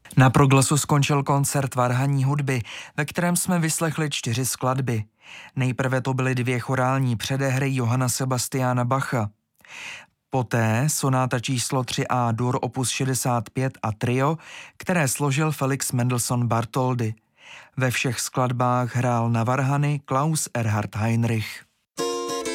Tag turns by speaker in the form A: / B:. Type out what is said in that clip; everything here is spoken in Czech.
A: Na Proglasu skončil koncert varhanní hudby, ve kterém jsme vyslechli 4 skladby. Nejprve to byly 2 chorální předehry Johanna Sebastiana Bacha. Poté sonáta číslo 3 A-dur opus 65 a trio, které složil Felix Mendelssohn Bartholdy. Ve všech skladbách hrál na varhany Klaus Erhard Heinrich.